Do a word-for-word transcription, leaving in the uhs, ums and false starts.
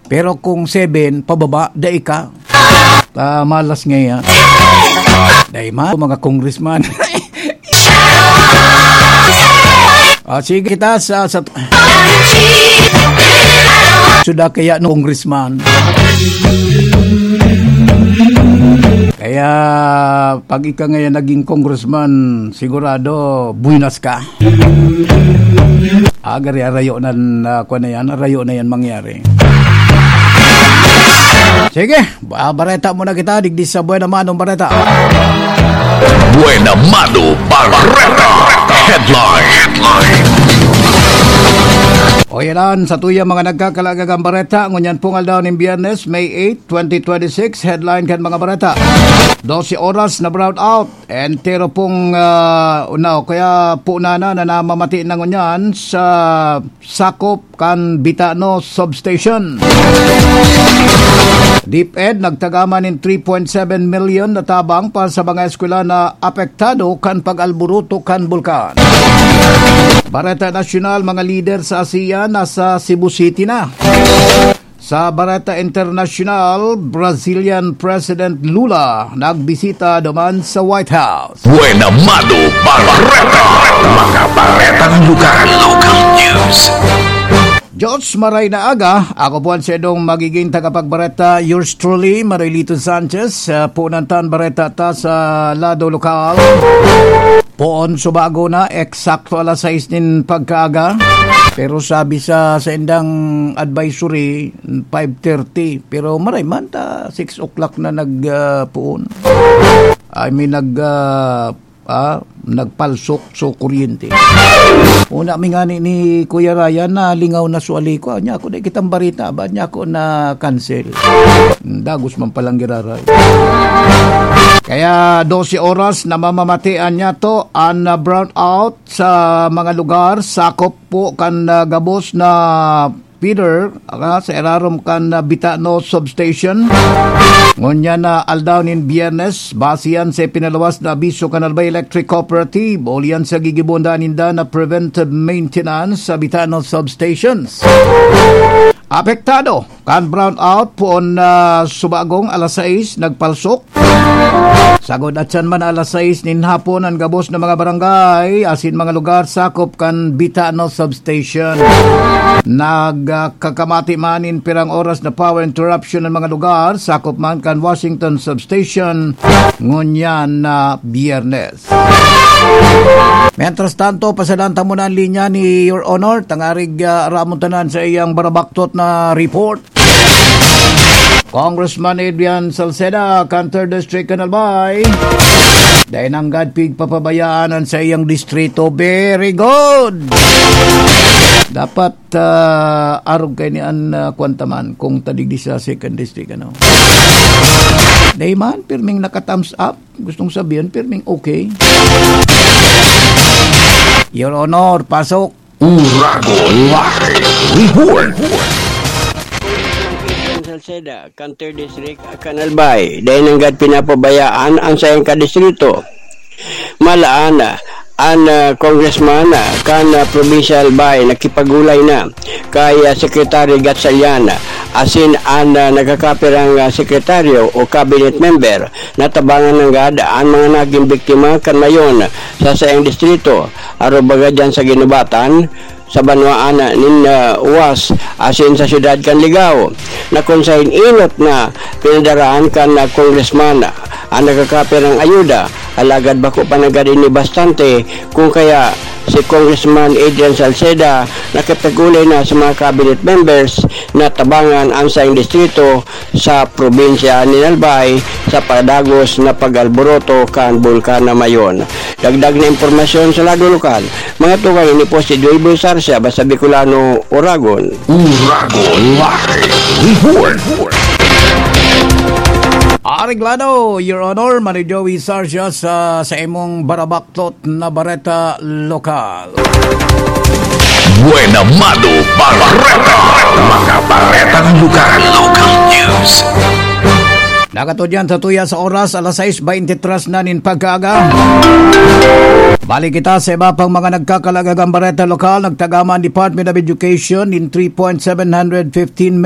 Pero kung seven, pababa, dahi ka. Uh, malas ngayon. Dahi ma, mga congressman. uh, sige kita sa... sa sudah kaya no congressman. Kaya pag ika ngayon naging congressman, sigurado buinas ka. Agari arayo na uh, kuha na yan, arayo na yan mangyari. Sige, bareta muna kita, digdi sa Buena Mano Bareta. Buena Mano Bareta. Headline. Headline. O yan sa tuya mga nagkakalagagang bareta, ngunyan pungal daw ng Biyernes, May eighth, twenty twenty-six, headline kan mga bareta. twelve oras na brown out, entero pong uh, unaw, kaya po na na namamati na ngunyan sa sakop kan Bitano Substation. DepEd nagtagaman ng three point seven million na tabang para sa mga eskwela na apektado kan pag-alburuto kan bulkan. Bareta Nasyonal, mga leader sa ASEAN nasa Cebu City na. Sa Bareta International, Brazilian President Lula nagbisita duman sa White House. Buena Mano Bareta. Mga baretang lugar. Local news. George Maray na aga, ako po ang sedong magiging tagapagbareta, yours truly, Marilito Sanchez, uh, punantan bareta ta sa lado lokal. Poon subago na, eksakto alas sais din pagkaaga, pero sabi sa sa indang advisory, five thirty, pero maray man ta, six o'clock na nagpuon. Uh, I mean, nag... Uh, Ah, nagpalsok so kuryente. Una mi nga ni, ni Kuya Ryan na lingaw na suali ko. Anya ako na kitang barita. Ba niya ako na cancel. Dagos man palang giraray. Kaya twelve oras na mamamatian niya to ang brown out sa mga lugar. Sakop po kan uh, gabos na Peter, uh, sa erarom kan uh, Bitano Substation. Ngunya na aldaw nin Biyernes, basiyan sa pinalawas na abiso kanal ba Electric Cooperative o liyan sa gigibonda ninda na preventive maintenance sa Bitano Substations. Apektado, kan brown out po on uh, subagong alas sais, nagpalsok. Sagod at siyan man alas sais nin hapon ang gabos na mga barangay, asin mga lugar sakop kan Bitano Substation. Nagkakamati uh, manin pirang oras na power interruption ng mga lugar, sakop man kan Washington Substation, ngunyan na Biyernes. Mientras tanto, pasalanta mo na ang linya ni Your Honor, tangarig uh, ramuntanan sa iyang barabaktot na report. Congressman Adrian Salceda, Cantor District, Canalbay. Dahil ang gadpig papabayaan sa iyang distrito. Very good! Dapat uh, arog kayo ni an uh, kwantaman kung tadigdi sa second district. Ano? Dahil man, pirming naka-thumbs up. Gustong sabihin, pirming okay. Your Honor, pasok. Uragon Live Report. Salceda, Cantor District, Canalbay. Dahil nanggad pinapabayaan ang sayang kadistrito. Malaana, ang uh, congressman uh, kan uh, provincial bay nakipagulay na kay uh, Secretary Gatsaliana asin ang uh, nagkakapirang uh, sekretaryo o cabinet member natabangan ng gad ang mga naging biktima kan mayon sa sayang distrito arubaga dyan sa ginubatan sa banwaan nin uh, uwas asin sa syudad kan Ligao na konsahin inot na pinadaraan kan uh, congressman uh, ang nagkakapir ng ayuda alagad bako panagarin ni bastante kung kaya si Congressman Adrian Salceda nakipagulay na sa mga cabinet members na tabangan ang saing distrito sa probinsya ni Albay sa padagos na pag-alboroto kan bulkan na mayon. Dagdag na impormasyon sa lado lokal. Mga tukay ni po si Joyboy Sarsia, basta Bicolano, Uragon. Uragon Live Report. Areglado, Your Honor, Mari Joey Sarsia sa, sa imong barabaktot na bareta lokal. Buena Mano Bareta. Mga baretang lugar. Local news. Nakatudyan sa tuya sa oras, alas sais twenty-three na nin pagkaaga. Balik kita sa iba pang mga nagkakalagagang bareta lokal, nagtagama ang Department of Education in three point seven one five